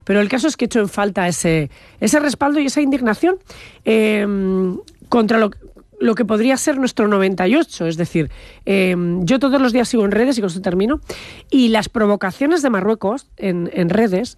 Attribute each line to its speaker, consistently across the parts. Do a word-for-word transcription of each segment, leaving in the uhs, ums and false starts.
Speaker 1: Pero el caso es que echo en falta ese, ese respaldo y esa indignación eh, contra lo, lo que podría ser nuestro noventa y ocho. Es decir, eh, yo todos los días sigo en redes, y con esto termino, y las provocaciones de Marruecos en, en redes,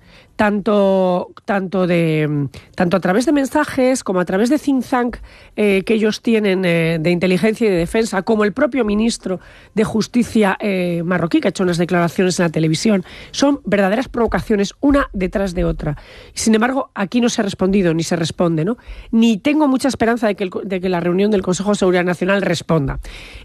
Speaker 1: tanto, tanto, de, tanto a través de mensajes como a través de think tank eh, que ellos tienen eh, de inteligencia y de defensa, como el propio ministro de Justicia eh, marroquí, que ha hecho unas declaraciones en la televisión, son verdaderas provocaciones una detrás de otra. Sin embargo, aquí no se ha respondido ni se responde, ¿no? Ni tengo mucha esperanza de que, el, de que la reunión del Consejo de Seguridad Nacional responda.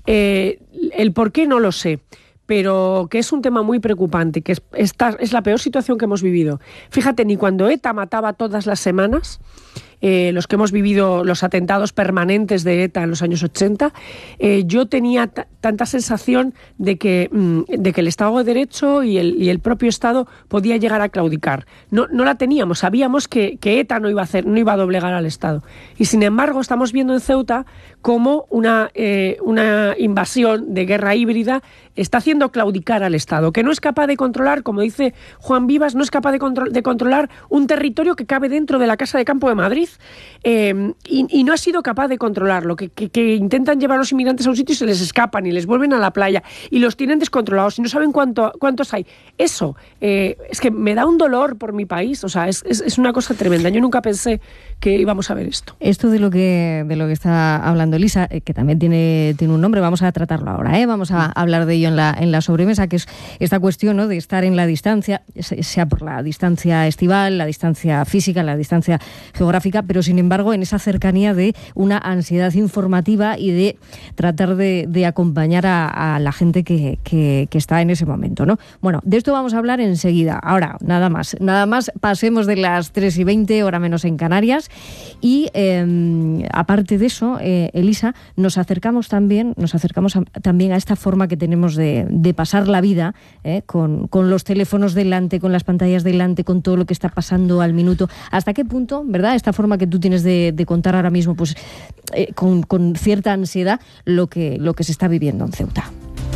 Speaker 1: Eh, el por qué no lo sé, pero que es un tema muy preocupante, que es, esta es la peor situación que hemos vivido. Fíjate, ni cuando ETA mataba todas las semanas, eh, los que hemos vivido los atentados permanentes de ETA en los años ochenta, eh, yo tenía t- tanta sensación de que, mmm, de que el Estado de Derecho y el, y el propio Estado podía llegar a claudicar. No, no la teníamos, sabíamos que, que ETA no iba a hacer, no iba a doblegar al Estado. Y sin embargo, estamos viendo en Ceuta cómo una, eh, una invasión de guerra híbrida está haciendo claudicar al Estado, que no es capaz de controlar, como dice Juan Vivas, no es capaz de, contro- de controlar un territorio que cabe dentro de la Casa de Campo de Madrid, eh, y, y no ha sido capaz de controlarlo, que, que, que intentan llevar a los inmigrantes a un sitio y se les escapan y les vuelven a la playa y los tienen descontrolados y no saben cuánto, cuántos hay. Eso, eh, es que me da un dolor por mi país, o sea, es, es, es una cosa tremenda. Yo nunca pensé que íbamos a ver esto.
Speaker 2: Esto de lo que, de lo que está hablando Elisa, que también tiene, tiene un nombre, vamos a tratarlo ahora, ¿eh? Vamos a hablar de ello en la, en la sobremesa, que es esta cuestión, ¿no?, de estar en la distancia, sea por la distancia estival, la distancia física, la distancia geográfica, pero sin embargo en esa cercanía de una ansiedad informativa y de tratar de, de acompañar a, a la gente que, que, que está en ese momento, ¿no? Bueno, de esto vamos a hablar enseguida. Ahora, nada más, nada más, pasemos de las tres y veinte, hora menos en Canarias, y eh, aparte de eso, eh, Elisa, nos acercamos también, nos acercamos a, también a esta forma que tenemos de, de pasar la vida, eh, con, con los teléfonos delante, con las pantallas delante, con todo lo que está pasando al minuto. ¿Hasta qué punto, verdad, esta forma que tú tienes de, de contar ahora mismo, pues eh, con, con cierta ansiedad, lo que, lo que se está viviendo en Ceuta?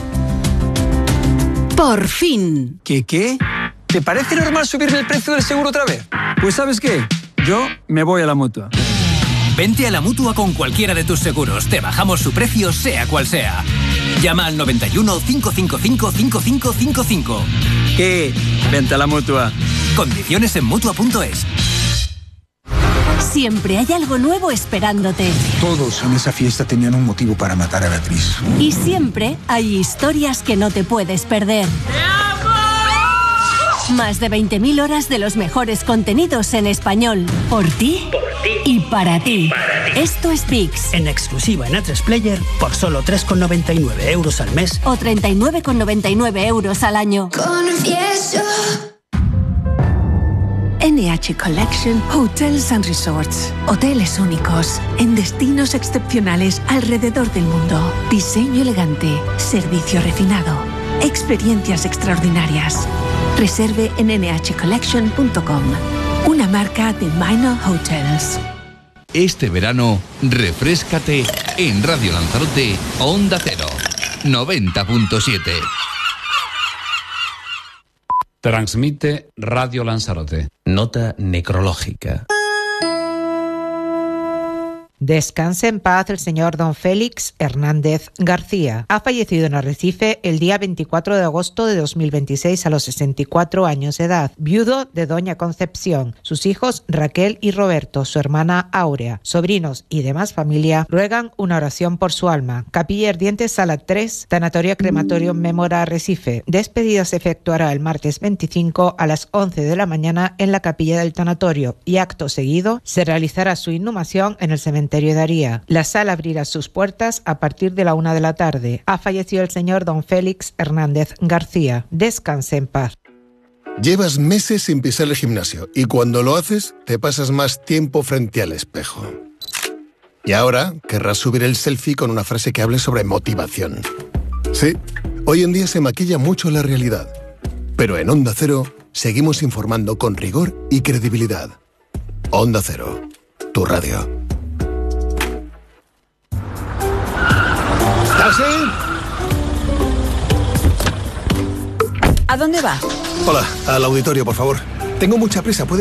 Speaker 3: ¡Por fin!
Speaker 4: ¿Qué qué? ¿Te parece normal subirle el precio del seguro otra vez? Pues ¿sabes qué? Yo me voy a la Mutua.
Speaker 5: Vente a la Mutua con cualquiera de tus seguros. Te bajamos su precio, sea cual sea. Llama al noventa y uno, cinco cinco cinco, cinco cinco cinco cinco.
Speaker 4: ¿Qué? Vente a la Mutua.
Speaker 5: Condiciones en Mutua punto es.
Speaker 3: Siempre hay algo nuevo esperándote.
Speaker 6: Todos en esa fiesta tenían un motivo para matar a Beatriz.
Speaker 3: Y siempre hay historias que no te puedes perder. Más de veinte mil horas de los mejores contenidos en español. Por ti,
Speaker 7: por ti
Speaker 3: y para ti.
Speaker 7: Para ti.
Speaker 3: Esto es V I X.
Speaker 7: En exclusiva en A tres Player por solo tres con noventa y nueve euros al mes.
Speaker 3: O treinta y nueve con noventa y nueve euros al año.
Speaker 8: Confieso.
Speaker 9: N H Collection Hotels and Resorts. Hoteles únicos, en destinos excepcionales alrededor del mundo. Diseño elegante, servicio refinado, experiencias extraordinarias. Reserve en ene hache collection punto com, una marca de Minor Hotels.
Speaker 10: Este verano, refréscate en Radio Lanzarote, Onda Cero, noventa punto siete.
Speaker 11: Transmite Radio Lanzarote.
Speaker 12: Nota necrológica.
Speaker 13: Descanse en paz el señor don Félix Hernández García. Ha fallecido en Arrecife el día veinticuatro de agosto de dos mil veintiséis a los sesenta y cuatro años de edad. Viudo de doña Concepción. Sus hijos Raquel y Roberto, su hermana Áurea, sobrinos y demás familia ruegan una oración por su alma. Capilla Ardiente, Sala tres, Tanatorio Crematorio Mémora Arrecife. Despedida se efectuará el martes veinticinco a las once de la mañana en la capilla del tanatorio y acto seguido se realizará su inhumación en el cementerio Daría. La sala abrirá sus puertas a partir de la una de la tarde. Ha fallecido el señor don Félix Hernández García. Descanse en paz.
Speaker 14: Llevas meses sin pisar el gimnasio y cuando lo haces te pasas más tiempo frente al espejo. Y ahora querrás subir el selfie con una frase que hable sobre motivación. Sí, hoy en día se maquilla mucho la realidad, pero en Onda Cero seguimos informando con rigor y credibilidad. Onda Cero, tu radio.
Speaker 15: ¿Taxi?
Speaker 16: ¿A dónde va?
Speaker 14: Hola, al auditorio, por favor.
Speaker 6: Tengo mucha prisa, ¿puede